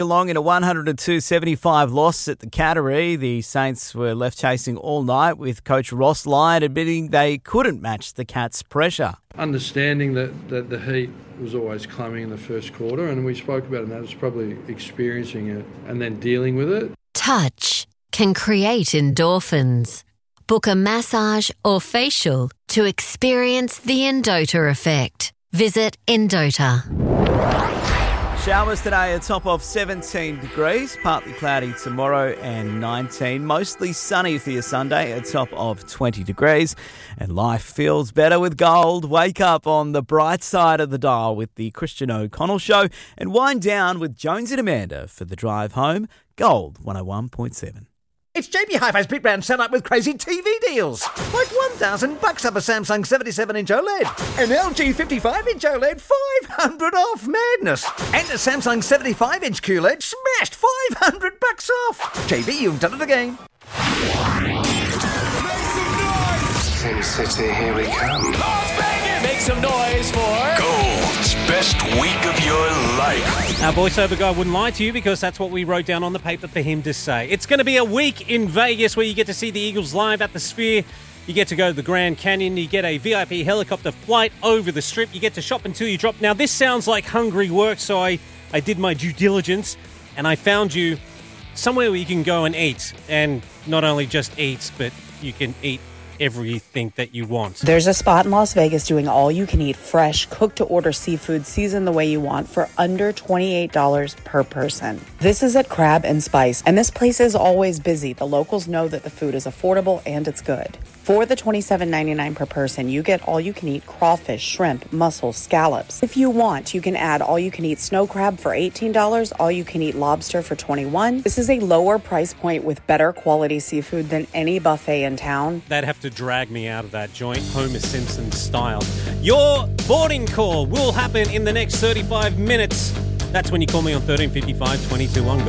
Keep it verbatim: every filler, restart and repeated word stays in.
Along in a one hundred two seventy-five loss at the Cattery, the Saints were left chasing all night, with coach Ross Lyon admitting they couldn't match the Cats' pressure. Understanding that, that the heat was always climbing in the first quarter, and we spoke about it, and that was probably experiencing it and then dealing with it. Touch can create endorphins. Book a massage or facial to experience the Endota effect. Visit Endota. Showers today, a top of seventeen degrees, partly cloudy tomorrow and nineteen. Mostly sunny for your Sunday, a top of twenty degrees. And life feels better with gold. Wake up on the bright side of the dial with the Christian O'Connell Show and wind down with Jones and Amanda for the drive home. Gold one oh one point seven. It's J B Hi-Fi's Big Brand set up with crazy T V deals. Like one thousand bucks off a Samsung seventy-seven inch OLED. An L G fifty-five inch OLED, five hundred off. Madness. And a Samsung seventy-five inch Q L E D, smashed five hundred bucks off. J B, you've done it again. Sin City, here we come. Las Vegas! Make some noise for Gold's best week of your life. Our voiceover guy wouldn't lie to you, because that's what we wrote down on the paper for him to say. It's going to be a week in Vegas where you get to see the Eagles live at the Sphere. You get to go to the Grand Canyon. You get a V I P helicopter flight over the Strip. You get to shop until you drop. Now, this sounds like hungry work, so I, I did my due diligence, and I found you somewhere where you can go and eat. And not only just eat, but you can eat everything that you want. There's a spot in Las Vegas doing all-you-can-eat fresh, cooked-to-order seafood seasoned the way you want for under twenty-eight dollars per person. This is at Crab and Spice, and this place is always busy. The locals know that the food is affordable and it's good. For the twenty-seven ninety-nine per person, you get all-you-can-eat crawfish, shrimp, mussels, scallops. If you want, you can add all-you-can-eat snow crab for eighteen dollars, all-you-can-eat lobster for twenty-one dollars. This is a lower price point with better quality seafood than any buffet in town. They'd have to drag me out of that joint, Homer Simpson style. Your boarding call will happen in the next thirty-five minutes. That's when you call me on thirteen fifty-five twenty-two on Gold.